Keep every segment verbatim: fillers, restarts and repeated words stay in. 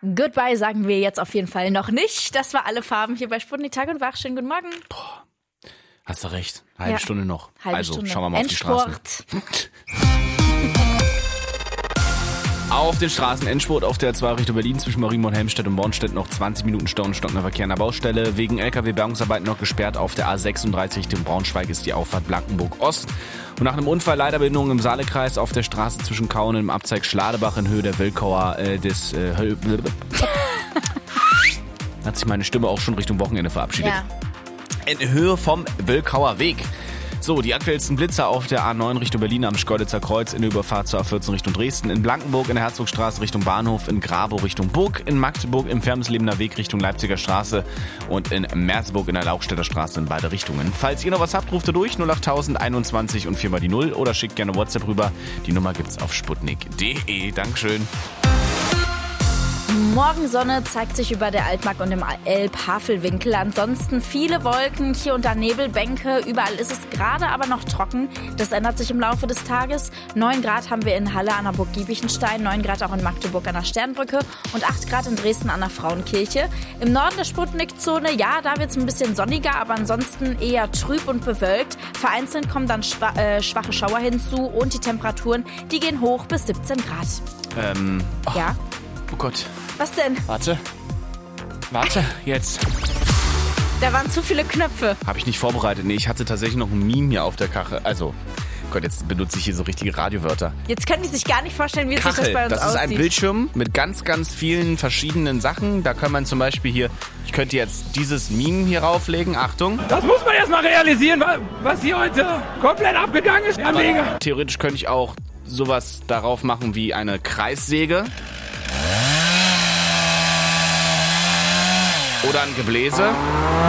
Goodbye sagen wir jetzt auf jeden Fall noch nicht. Das war alle Farben hier bei Sputnik Tag und Wach. Schönen guten Morgen. Boah, hast du recht. Halbe Ja. Stunde noch. Halbe also Stunde. schauen wir mal Endspurt. auf die Straßen. Auf den Straßen Endspurt auf der A zwei Richtung Berlin zwischen Marienborn, Helmstedt und Bornstedt noch zwanzig Minuten Stau und stockender Verkehr an der Baustelle. Wegen L K W-Bergungsarbeiten noch gesperrt. Auf der A sechsunddreißig Richtung Braunschweig ist die Auffahrt Blankenburg Ost. Und nach einem Unfall leider Behinderung im Saalekreis auf der Straße zwischen Kauen und dem Abzweig Schladebach in Höhe der Wilkauer äh, des äh, Höl- hat sich meine Stimme auch schon Richtung Wochenende verabschiedet. Ja. In Höhe vom Wilkauer Weg. So, die aktuellsten Blitzer auf der A neun Richtung Berlin am Schkeuditzer Kreuz, in der Überfahrt zur A vierzehn Richtung Dresden, in Blankenburg in der Herzogstraße Richtung Bahnhof, in Grabow Richtung Burg, in Magdeburg im Fermeslebener Weg Richtung Leipziger Straße und in Merseburg in der Lauchstädter Straße in beide Richtungen. Falls ihr noch was habt, ruft ihr durch null acht tausend einundzwanzig und vier mal die null oder schickt gerne WhatsApp rüber. Die Nummer gibt's auf sputnik punkt de. Dankeschön. Morgensonne zeigt sich über der Altmark und im Elb-Havelwinkel. Ansonsten viele Wolken, hier und da Nebelbänke. Überall ist es gerade aber noch trocken. Das ändert sich im Laufe des Tages. neun Grad haben wir in Halle an der Burg Giebichenstein, neun Grad auch in Magdeburg an der Sternbrücke und acht Grad in Dresden an der Frauenkirche. Im Norden der Sputnik-Zone, ja, da wird es ein bisschen sonniger, aber ansonsten eher trüb und bewölkt. Vereinzelt kommen dann schwa- äh, schwache Schauer hinzu und die Temperaturen, die gehen hoch bis siebzehn Grad. Ähm, oh, Ja, oh Gott. was denn? Warte. Warte, jetzt. Da waren zu viele Knöpfe. Habe ich nicht vorbereitet. Nee, ich hatte tatsächlich noch ein Meme hier auf der Kachel. Also, Gott, jetzt benutze ich hier so richtige Radiowörter. Jetzt können die sich gar nicht vorstellen, wie sich das Kachel, bei uns das ist aussieht. ein Bildschirm mit ganz, ganz vielen verschiedenen Sachen. Da kann man zum Beispiel hier, ich könnte jetzt dieses Meme hier rauflegen. Achtung. Das muss man erst mal realisieren, wa- was hier heute komplett abgegangen ist. Ja, mega. Theoretisch könnte ich auch sowas darauf machen wie eine Kreissäge. Oder ein Gebläse. Also,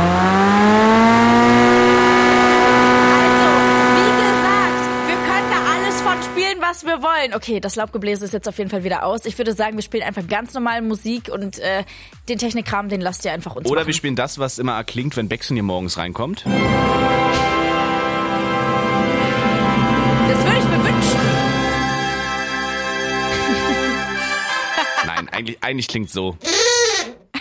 wie gesagt, wir können da alles von spielen, was wir wollen. Okay, das Laubgebläse ist jetzt auf jeden Fall wieder aus. Ich würde sagen, wir spielen einfach ganz normal Musik und äh, den Technikkram, den lasst ihr einfach uns Oder machen. wir spielen das, was immer erklingt, wenn Beckson hier morgens reinkommt. Das würde ich mir wünschen. Nein, eigentlich, eigentlich klingt so.